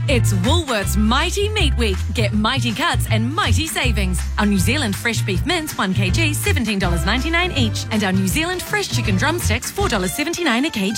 It's Woolworths Mighty Meat Week. Get mighty cuts and mighty savings. Our New Zealand fresh beef mince 1 kg, $17.99 each. And our New Zealand fresh chicken drumsticks, $4.79 a kg.